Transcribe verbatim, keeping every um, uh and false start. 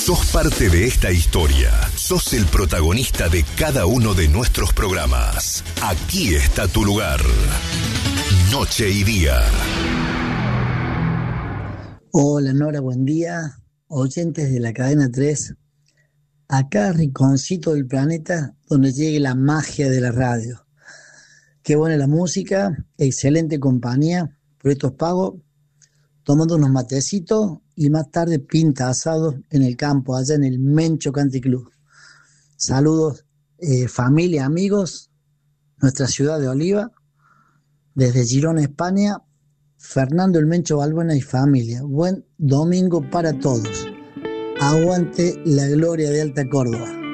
Sos parte de esta historia. Sos el protagonista de cada uno de nuestros programas. Aquí está tu lugar. Noche y Día. Hola Nora, buen día. Oyentes de la cadena tres. Acá rinconcito del planeta donde llegue la magia de la radio. Qué buena la música, excelente compañía, proyectos pagos, tomando unos matecitos y más tarde pinta asado en el campo, allá en el Mencho Country Club. Saludos, eh, familia, amigos, nuestra ciudad de Oliva, desde Girona, España, Fernando el Mencho Balbuena y familia. Buen domingo para todos. Aguante la gloria de Alta Córdoba.